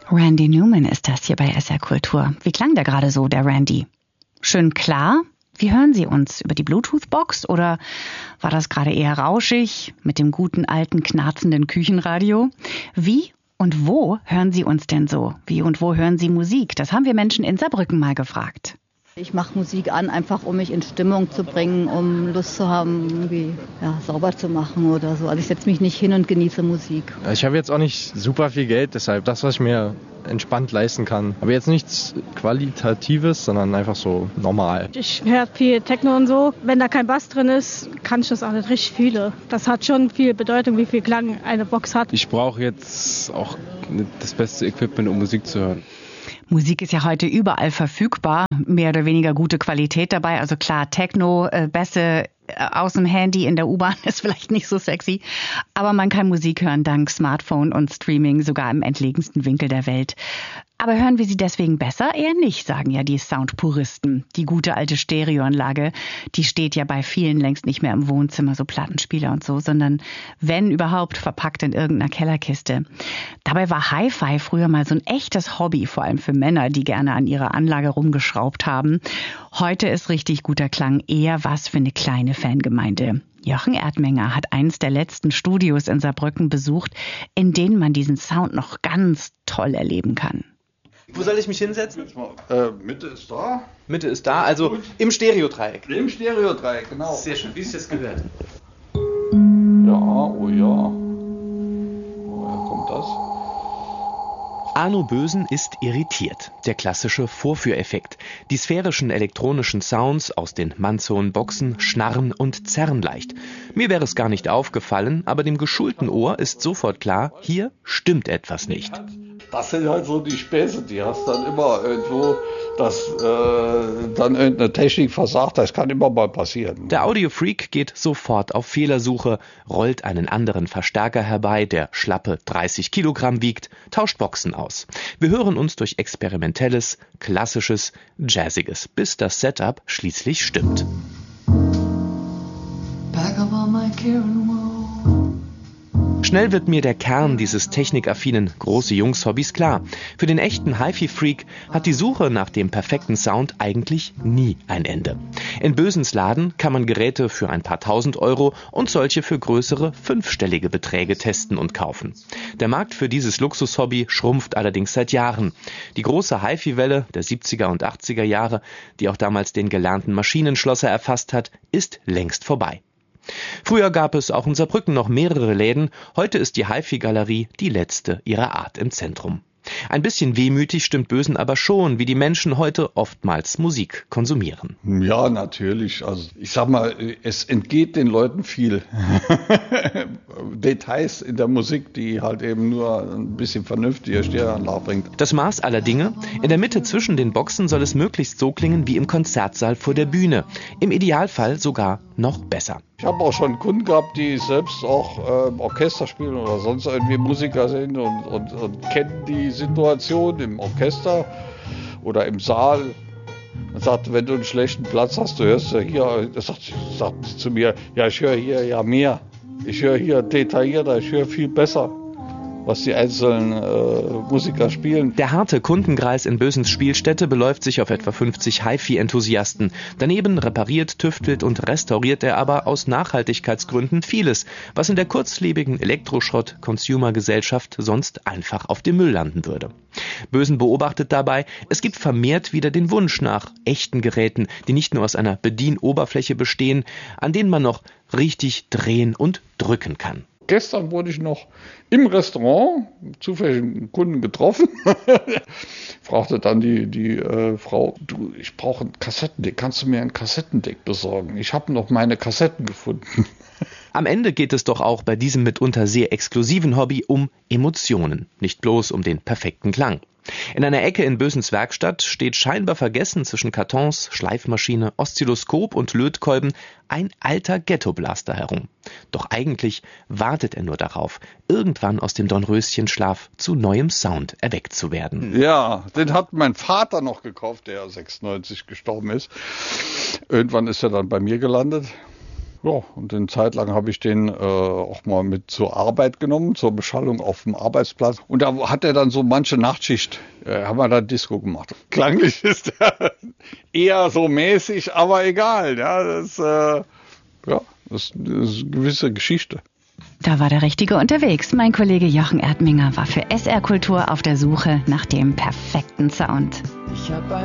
Randy Newman ist das hier bei SR Kultur. Wie klang der gerade so, der Randy? Schön klar? Wie hören Sie uns? Über die Bluetooth-Box oder war das gerade eher rauschig mit dem guten alten knarzenden Küchenradio? Wie und wo hören Sie uns denn so? Wie und wo hören Sie Musik? Das haben wir Menschen in Saarbrücken mal gefragt. Ich mache Musik an, einfach um mich in Stimmung zu bringen, um Lust zu haben, irgendwie sauber zu machen oder so. Also ich setze mich nicht hin und genieße Musik. Ich habe jetzt auch nicht super viel Geld, deshalb das, was ich mir entspannt leisten kann. Aber jetzt nichts Qualitatives, sondern einfach so normal. Ich höre viel Techno und so. Wenn da kein Bass drin ist, kann ich das auch nicht richtig fühlen. Das hat schon viel Bedeutung, wie viel Klang eine Box hat. Ich brauche jetzt auch das beste Equipment, um Musik zu hören. Musik ist ja heute überall verfügbar, mehr oder weniger gute Qualität dabei. Also klar, Techno, Bässe aus dem Handy in der U-Bahn ist vielleicht nicht so sexy, aber man kann Musik hören dank Smartphone und Streaming, sogar im entlegensten Winkel der Welt. Aber hören wir sie deswegen besser? Eher nicht, sagen ja die Soundpuristen. Die gute alte Stereoanlage, die steht ja bei vielen längst nicht mehr im Wohnzimmer, so Plattenspieler und so, sondern wenn überhaupt verpackt in irgendeiner Kellerkiste. Dabei war Hi-Fi früher mal so ein echtes Hobby, vor allem für Männer, die gerne an ihrer Anlage rumgeschraubt haben. Heute ist richtig guter Klang eher was für eine kleine Fangemeinde. Jochen Erdmenger hat eines der letzten Studios in Saarbrücken besucht, in denen man diesen Sound noch ganz toll erleben kann. Wo soll ich mich hinsetzen? Mitte ist da. Mitte ist da, also gut. Im Stereodreieck. Im Stereodreieck, genau. Sehr schön, wie sich das gehört. Ja, oh ja. Woher kommt das? Arno Bösen ist irritiert. Der klassische Vorführeffekt. Die sphärischen elektronischen Sounds aus den Manzon-Boxen schnarren und zerren leicht. Mir wäre es gar nicht aufgefallen, aber dem geschulten Ohr ist sofort klar, hier stimmt etwas nicht. Das sind halt so die Späße, die hast dann immer irgendwo, dass dann irgendeine Technik versagt, das kann immer mal passieren. Der Audiofreak geht sofort auf Fehlersuche, rollt einen anderen Verstärker herbei, der schlappe 30 Kilogramm wiegt, tauscht Boxen aus. Wir hören uns durch experimentelles, klassisches, jazziges, bis das Setup schließlich stimmt. Schnell wird mir der Kern dieses technikaffinen Große-Jungs-Hobbys klar. Für den echten HiFi-Freak hat die Suche nach dem perfekten Sound eigentlich nie ein Ende. In Bösens Laden kann man Geräte für ein paar tausend Euro und solche für größere fünfstellige Beträge testen und kaufen. Der Markt für dieses Luxushobby schrumpft allerdings seit Jahren. Die große HiFi-Welle der 70er und 80er Jahre, die auch damals den gelernten Maschinenschlosser erfasst hat, ist längst vorbei. Früher gab es auch in Saarbrücken noch mehrere Läden, heute ist die HiFi-Galerie die letzte ihrer Art im Zentrum. Ein bisschen wehmütig stimmt Bösen aber schon, wie die Menschen heute oftmals Musik konsumieren. Ja, natürlich. Also ich sag mal, es entgeht den Leuten viel. Details in der Musik, die halt eben nur ein bisschen vernünftiger Stereoanlage bringt. Das Maß aller Dinge: in der Mitte zwischen den Boxen soll es möglichst so klingen wie im Konzertsaal vor der Bühne. Im Idealfall sogar noch besser. Ich habe auch schon Kunden gehabt, die selbst auch Orchester spielen oder sonst irgendwie Musiker sind und kennen die Situation im Orchester oder im Saal. Und sagt, wenn du einen schlechten Platz hast, du hörst ja hier, sagt zu mir, ja, ich höre hier ja mehr. Ich höre hier detaillierter, ich höre viel besser, was die einzelnen Musiker spielen. Der harte Kundenkreis in Bösens Spielstätte beläuft sich auf etwa 50 HiFi-Enthusiasten. Daneben repariert, tüftelt und restauriert er aber aus Nachhaltigkeitsgründen vieles, was in der kurzlebigen Elektroschrott-Consumer-Gesellschaft sonst einfach auf dem Müll landen würde. Bösen beobachtet dabei, es gibt vermehrt wieder den Wunsch nach echten Geräten, die nicht nur aus einer Bedienoberfläche bestehen, an denen man noch richtig drehen und drücken kann. Gestern wurde ich noch im Restaurant zufällig einen Kunden getroffen. Fragte dann die Frau, du, ich brauche ein Kassettendeck, kannst du mir ein Kassettendeck besorgen? Ich habe noch meine Kassetten gefunden. Am Ende geht es doch auch bei diesem mitunter sehr exklusiven Hobby um Emotionen, nicht bloß um den perfekten Klang. In einer Ecke in Bösens Werkstatt steht scheinbar vergessen zwischen Kartons, Schleifmaschine, Oszilloskop und Lötkolben ein alter Ghettoblaster herum. Doch eigentlich wartet er nur darauf, irgendwann aus dem Dornröschenschlaf zu neuem Sound erweckt zu werden. Ja, den hat mein Vater noch gekauft, der 96 gestorben ist. Irgendwann ist er dann bei mir gelandet. Ja, und eine Zeit lang habe ich den auch mal mit zur Arbeit genommen, zur Beschallung auf dem Arbeitsplatz. Und da hat er dann so manche Nachtschicht, haben wir da Disco gemacht. Klanglich ist er eher so mäßig, aber egal. Ja, das ist eine gewisse Geschichte. Da war der Richtige unterwegs. Mein Kollege Jochen Erdminger war für SR Kultur auf der Suche nach dem perfekten Sound. Ich habe